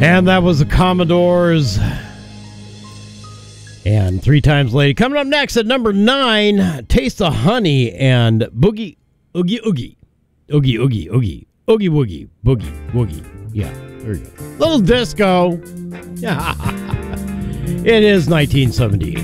And that was the Commodores. And 3 Times Lady. Coming up next at number 9, Taste the Honey and Boogie Oogie Oogie. Oogie Oogie Oogie. Oogie Woogie. Boogie Woogie. Yeah, there you go. Little disco. Yeah. It is 1978.